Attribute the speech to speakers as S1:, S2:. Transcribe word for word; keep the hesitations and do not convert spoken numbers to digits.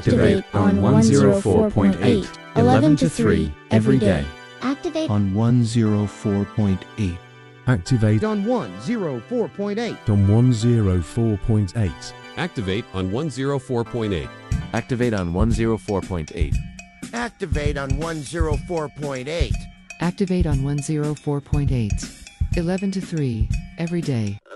S1: Activate on one oh four point eight, eleven to three, every day.
S2: Activate
S3: on one oh four point eight.
S4: Activate
S5: on one oh four point eight.
S4: on one oh four point eight.
S6: Activate on one oh four point eight.
S7: Activate on one oh four point eight.
S8: Activate on one oh four point eight.
S9: Activate on one oh four point eight. eleven to three, every day.